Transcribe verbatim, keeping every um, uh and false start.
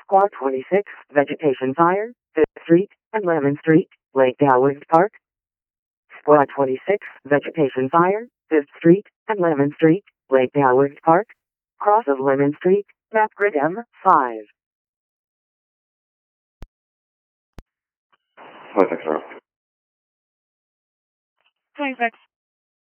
Squad twenty-six, Vegetation Fire, fifth Street, and Lemon Street, Lake Dowling Park. Squad twenty-six, Vegetation Fire, fifth Street, and Lemon Street, Lake Dowling Park. Cross of Lemon Street, map grid M five. twenty-six, zero. twenty-six.